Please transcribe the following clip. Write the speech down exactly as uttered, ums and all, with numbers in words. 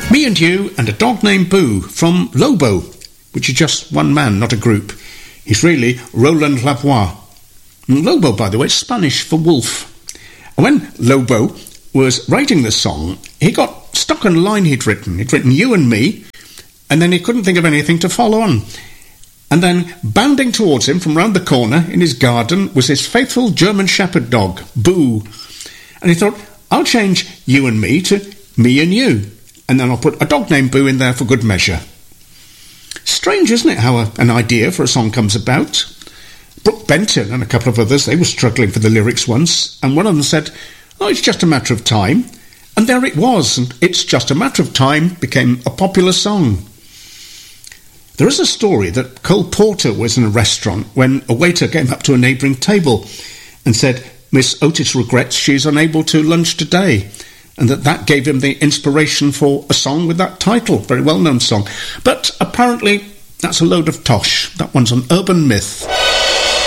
Me and You and a Dog Named Boo from Lobo, which is just one man, not a group. He's really Roland Lavoie. And Lobo, by the way, is Spanish for wolf. And when Lobo was writing the song, he got stuck on a line he'd written. He'd written You and Me, and then he couldn't think of anything to follow on. And then, bounding towards him from round the corner in his garden, was his faithful German Shepherd dog, Boo. And he thought, I'll change You and Me to Me and You, and then I'll put a dog named Boo in there for good measure. Strange, isn't it, how a, an idea for a song comes about? Brooke Benton and a couple of others, they were struggling for the lyrics once, and one of them said, oh, it's just a matter of time. And there it was, and It's Just a Matter of Time became a popular song. There is a story that Cole Porter was in a restaurant when a waiter came up to a neighbouring table and said, Miss Otis regrets she's unable to lunch today, and that that gave him the inspiration for a song with that title, very well-known song. But apparently that's a load of tosh. That one's an urban myth.